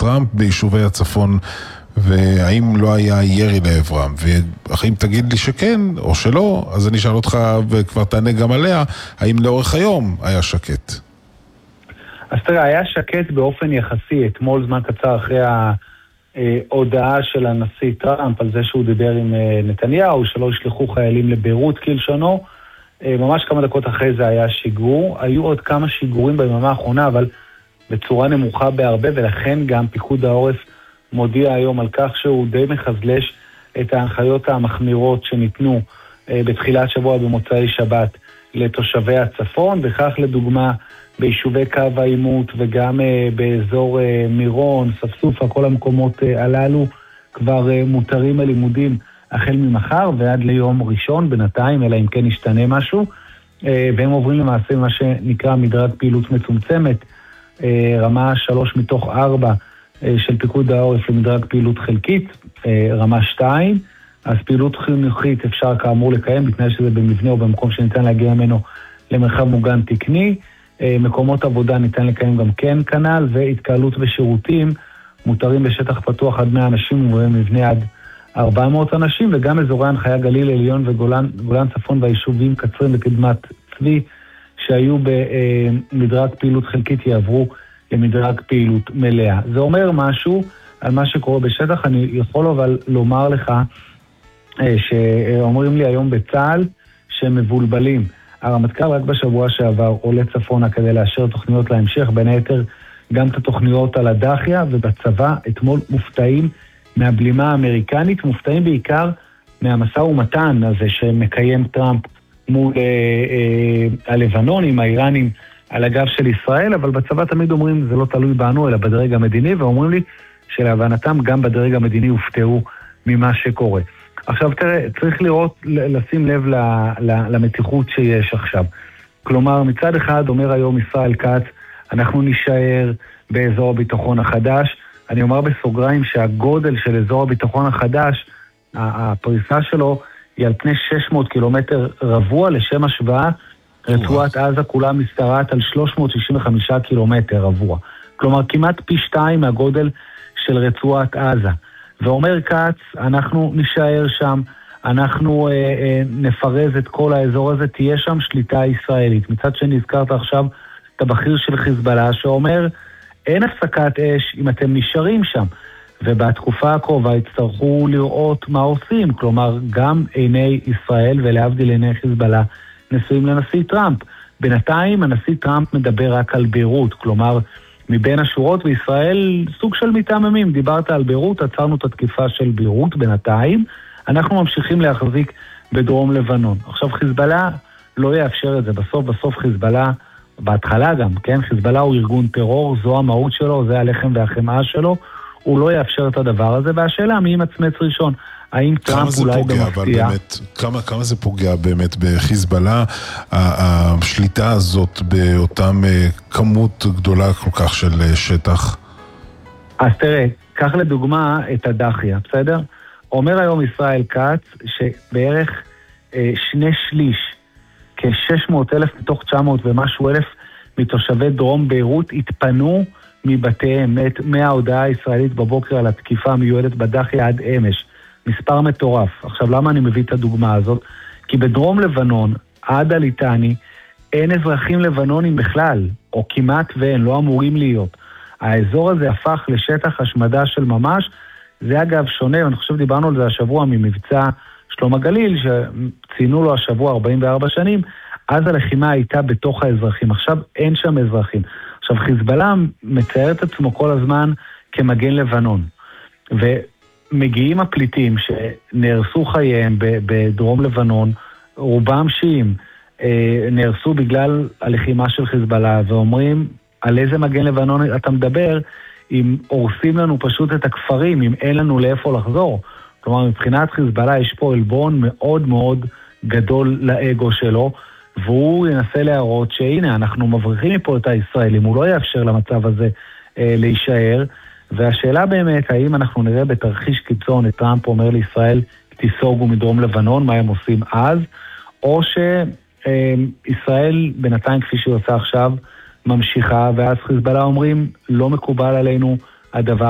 טראמפ ביישובי הצפון, והאם לא היה ירי לעברם? ואם תגיד לי שכן או שלא, אז אני אשאל אותך וכבר תענה גם עליה, האם לאורך היום היה שקט? אז תראה, היה שקט באופן יחסי, אתמול זמן קצר אחרי ההודעה של הנשיא טראמפ על זה שהוא דיבר עם נתניהו, שלא ישלחו חיילים לביירות כלשונו, ממש כמה דקות אחרי זה היה שיגור, היו עוד כמה שיגורים ביממה האחרונה, אבל בצורה נמוכה בהרבה, ולכן גם פיקוד העורף מודיע היום על כך שהוא די מחזלש את ההנחיות המחמירות שניתנו בתחילת שבוע במוצאי שבת לתושבי הצפון, וכך לדוגמה ביישובי קו העימות וגם באזור מירון, ספסופה, כל המקומות הללו כבר מותרים הלימודים החל ממחר ועד ליום ראשון בינתיים, אלא אם כן ישתנה משהו, והם עוברים למעשה מה שנקרא מדרג פעילות מצומצמת, רמה 3 מתוך 4 של פיקוד העורף למדרג פעילות חלקית, רמה 2, אז פעילות חינוכית אפשר כאמור לקיים, בתנאי שזה במבנה או במקום שניתן להגיע ממנו למרחב מוגן תקני, מקומות עבודה ניתן לקיים גם כן כנ"ל, והתקהלות ושירותים מותרים בשטח פתוח עד 100 אנשים ובמבנה עד 400 אנשים, וגם אזורי הנחיה גליל עליון וגולן צפון והיישובים קצרין וקדמת צבי שהיו במדרג פעילות חלקית יעברו למדרג פעילות מלאה. זה אומר משהו על מה שקורה בשטח. אני יכול אבל לומר לך שאומרים לי היום בצה"ל שהם מבולבלים. הרמטכ"ל רק בשבוע שעבר עולה צפונה כדי לאשר תוכניות להמשך, בין היתר גם את התוכניות על הדחיה, ובצבא אתמול מופתעים מהבלימה האמריקנית, מופתעים בעיקר מהמשא ומתן הזה שמקיים טראמפ מול הלבנונים, האיראנים, על הגב של ישראל, אבל בצבא תמיד אומרים זה לא תלוי בנו אלא בדרג המדיני, ואומרים לי שלהבנתם גם בדרג המדיני הופתעו ממה שקורה. עכשיו תראה, צריך לשים לב למתיחות שיש עכשיו. כלומר, מצד אחד אומר היום ישראל כץ, אנחנו נשאר באזור הביטחון החדש. אני אומר בסוגריים שהגודל של אזור הביטחון החדש, הפריסה שלו היא על פני 600 קילומטר רבוע, לשם השוואה, רצועת עזה כולה משתרעת על 365 קילומטר רבוע. כלומר, כמעט פי 2 מהגודל של רצועת עזה. ואומר כץ, אנחנו נשאר שם, אנחנו נפרז את כל האזור הזה, תהיה שם שליטה ישראלית. מצד שני, הזכרת עכשיו את הבכיר של חיזבאללה, שאומר, אין הפסקת אש אם אתם נשארים שם. ובתקופה הקרובה יצטרכו לראות מה עושים. כלומר, גם עיני ישראל ולהבדיל עיני חיזבאללה נשואים לנשיא טראמפ. בינתיים הנשיא טראמפ מדבר רק על ביירות, כלומר, מבין השורות בישראל סוג של מתאממים. דיברת על ביירות, עצרנו את התקיפה של ביירות בינתיים, אנחנו ממשיכים להחזיק בדרום לבנון. עכשיו חיזבאללה לא יאפשר את זה, בסוף חיזבאללה, בהתחלה גם, כן, חיזבאללה הוא ארגון טרור, זו המהות שלו, זה הלחם והחמאה שלו, הוא לא יאפשר את הדבר הזה, והשאלה מי ימצמץ ראשון, האם טראמפ אולי במפתיע? כמה זה פוגע באמת בחיזבאללה, השליטה הזאת באותם כמות גדולה כל כך של שטח? אז תראה, קח לדוגמה את הדחיה, בסדר? אומר היום ישראל כץ שבערך 2/3, כ-600,000 מתוך 900 ומשהו אלף מתושבי דרום ביירות התפנו מבתיהם מההודעה הישראלית בבוקר על התקיפה המיועדת בדחיה עד אמש. מספר מטורף. עכשיו, למה אני מביא את הדוגמה הזאת? כי בדרום לבנון, עד הליטני, אין אזרחים לבנונים בכלל, או כמעט ואין, לא אמורים להיות. האזור הזה הפך לשטח השמדה של ממש, זה אגב שונה, ואני חושב דיברנו על זה השבוע ממבצע שלום הגליל, שציינו לו השבוע 44 שנים, אז הלחימה הייתה בתוך האזרחים, עכשיו אין שם אזרחים. עכשיו חיזבאללה מצייר את עצמו כל הזמן כמגן לבנון, ומגיעים הפליטים שנהרסו חייהם בדרום לבנון, רובם שיעים, נהרסו בגלל הלחימה של חיזבאללה, ואומרים על איזה מגן לבנון אתה מדבר, אם הורסים לנו פשוט את הכפרים, אם אין לנו לאיפה לחזור. כלומר, מבחינת חיזבאללה יש פה עלבון מאוד מאוד גדול לאגו שלו, והוא ינסה להראות שהנה, אנחנו מבריחים מפה את הישראלים, הוא לא יאפשר למצב הזה להישאר, והשאלה באמת, האם אנחנו נראה בתרחיש קיצון את טראמפ אומר לישראל, תיסוגו מדרום לבנון, מה הם עושים אז, או שישראל בינתיים כפי שהוא עושה עכשיו, ממשיכה, ואז חיזבאללה אומרים, לא מקובל עלינו הדבר